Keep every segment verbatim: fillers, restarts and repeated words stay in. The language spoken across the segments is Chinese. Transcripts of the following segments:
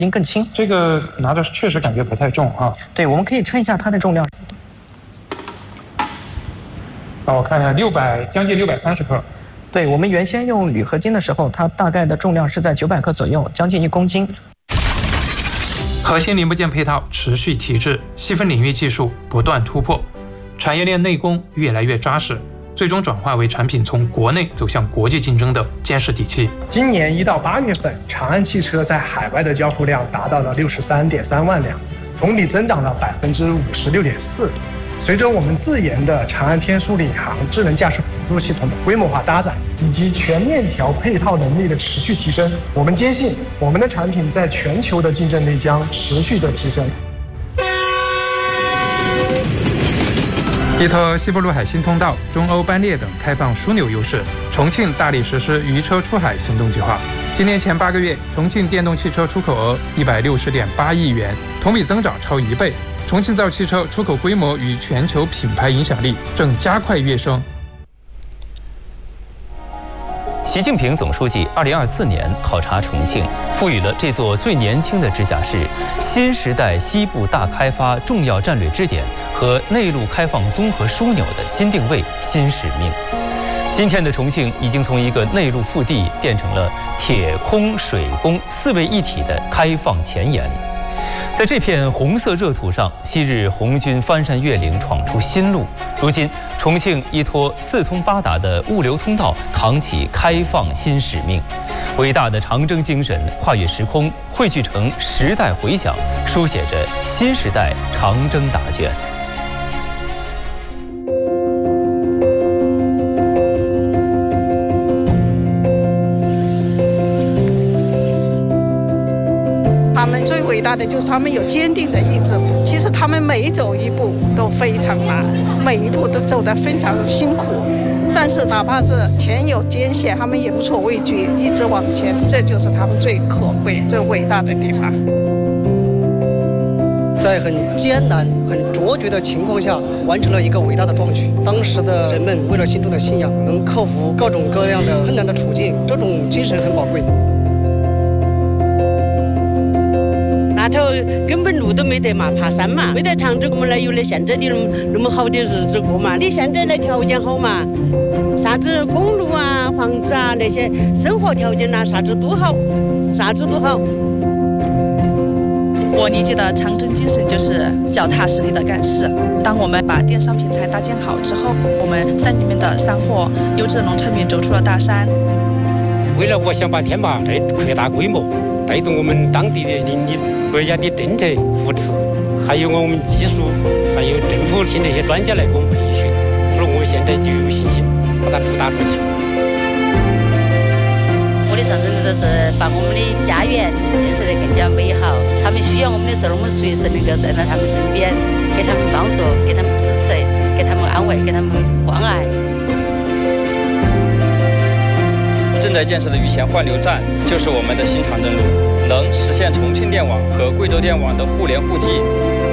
音更轻。 这个拿着确实感觉不太重啊。 对，我们可以称一下它的重量。 啊，我看一下，六百将近六百三十克。 对，我们原先用铝合金的时候，它大概的重量是在九百克左右，将近一公斤。 核心零部件配套持续提质，细分领域技术不断突破，产业链内功越来越扎实，最终转化为产品从国内走向国际竞争的坚实底气。 今年一到八月份，长安汽车在海外的交付量达到了六十三点三万辆，同比增长了百分之五十六点四。随着我们自研的长安天枢领航智能驾驶辅助系统的规模化搭载，以及全链条配套能力的持续提升，我们坚信我们的产品在全球的竞争力将持续的提升。 依托西部陆海新通道、中欧班列等开放枢纽优势，重庆大力实施渔车出海行动计划。今年前八个月，重庆电动汽车出口额一百六十点八亿元，同比增长超一倍。重庆造汽车出口规模与全球品牌影响力正加快跃升。 习近平总书记二零二四年考察重庆，赋予了这座最年轻的直辖市新时代西部大开发重要战略支点和内陆开放综合枢纽的新定位、新使命。今天的重庆已经从一个内陆腹地变成了铁空水工四位一体的开放前沿。在这片红色热土上，昔日红军翻山越岭闯出新路，如今重庆依托四通八达的物流通道，扛起开放新使命。伟大的长征精神跨越时空，汇聚成时代回响，书写着新时代长征答卷。 他们最伟大的就是他们有坚定的意志。其实他们每走一步都非常难，每一步都走得非常辛苦，但是哪怕是前有艰险，他们也无所畏惧，一直往前。这就是他们最可贵、最伟大的地方。 在很艰难、很卓绝的情况下，完成了一个伟大的壮举。当时的人们为了心中的信仰，能克服各种各样的困难的处境，这种精神很宝贵。 那头根本路都没得嘛，爬山嘛，没得长征，我们哪有的现在的那么好的日子过嘛？你现在的条件好嘛，啥子公路啊、房子啊那些生活条件啊，啥子都好，啥子都好。 我理解的长征精神就是脚踏实地的干事。当我们把电商平台搭建好之后，我们山里面的山货、优质的农产品走出了大山。 为了我想把天马再扩大规模，带动我们当地的邻里。国家的政策扶持，还有我们技术，还有政府请那些专家来给我们培训，所以我现在就有信心把它做大做强。 我的长征都是把我们的家园建设得更加美好。他们需要我们的时候，我们随时能够站在他们身边，给他们帮助，给他们支持，给他们安慰，给他们关爱。 正在建设的峪前换流站就是我们的新长征路，能实现重庆电网和贵州电网的互联互济。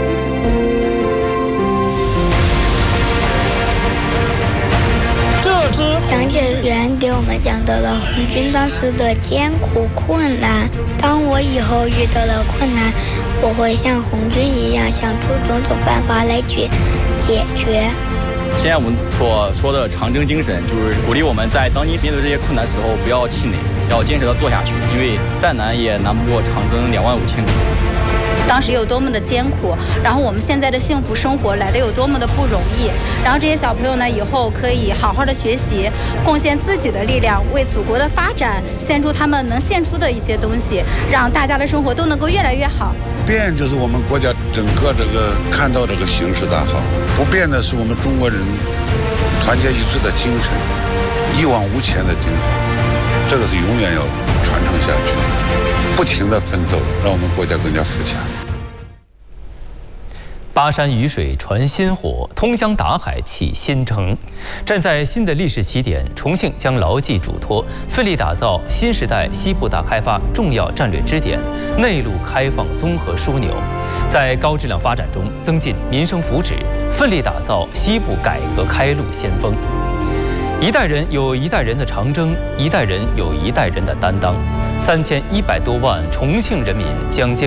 这支讲解员给我们讲到了红军当时的艰苦困难。当我以后遇到了困难，我会像红军一样想出种种办法来解解决。 现在我们所说的长征精神，就是鼓励我们在当你面对这些困难的时候不要气馁，要坚持的做下去，因为再难也难不过长征两万五千里。 当时有多么的艰苦，然后我们现在的幸福生活来得有多么的不容易，然后这些小朋友呢，以后可以好好的学习，贡献自己的力量，为祖国的发展献出他们能献出的一些东西，让大家的生活都能够越来越好。 变就是我们国家整个这个看到这个形势大好，不变的是我们中国人团结一致的精神，一往无前的精神，这个是永远要传承下去的，不停的奋斗，让我们国家更加富强。 巴山雨水传新火，通江达海启新征。站在新的历史起点，重庆将牢记嘱托，奋力打造新时代西部大开发重要战略支点、内陆开放综合枢纽，在高质量发展中增进民生福祉，奋力打造西部改革开路先锋。 一代人有一代人的长征，一代人有一代人的担当。三千一百多万重庆人民将接